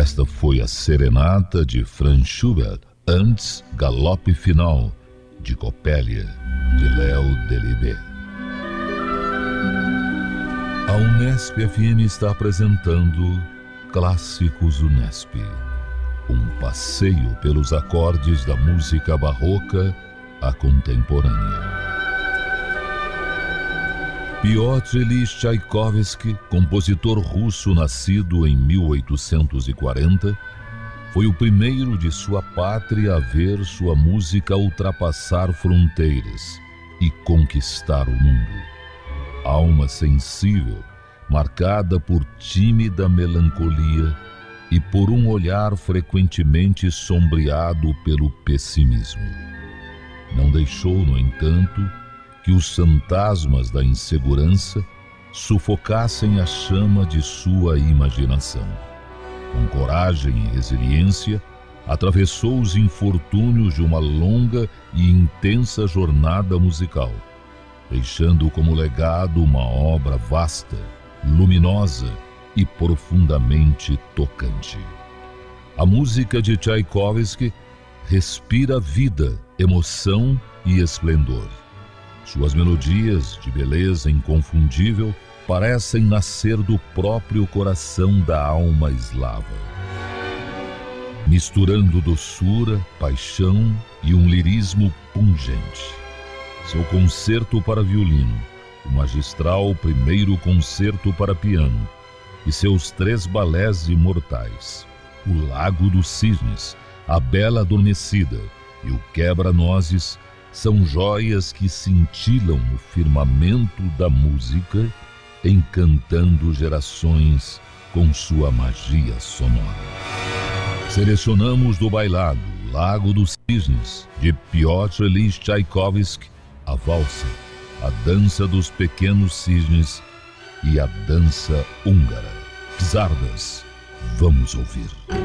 Esta foi a Serenata de Franz Schubert, antes Galope Final, de Coppelia, de Léo Delibes. A Unesp FM está apresentando Clássicos Unesp, um passeio pelos acordes da música barroca à contemporânea. Piotr Ilyich Tchaikovsky, compositor russo nascido em 1840, foi o primeiro de sua pátria a ver sua música ultrapassar fronteiras e conquistar o mundo. Alma sensível, marcada por tímida melancolia e por um olhar frequentemente sombreado pelo pessimismo. Não deixou, no entanto, que os fantasmas da insegurança sufocassem a chama de sua imaginação. Com coragem e resiliência, atravessou os infortúnios de uma longa e intensa jornada musical, deixando como legado uma obra vasta, luminosa e profundamente tocante. A música de Tchaikovsky respira vida, emoção e esplendor. Suas melodias, de beleza inconfundível, parecem nascer do próprio coração da alma eslava. Misturando doçura, paixão e um lirismo pungente. Seu concerto para violino, o magistral primeiro concerto para piano e seus 3 balés imortais, o Lago dos Cisnes, a Bela Adormecida e o Quebra-Nozes, são joias que cintilam no firmamento da música, encantando gerações com sua magia sonora. Selecionamos do bailado Lago dos Cisnes, de Piotr Ilyich Tchaikovsky, a valsa, a dança dos pequenos cisnes e a dança húngara. Czardas, vamos ouvir.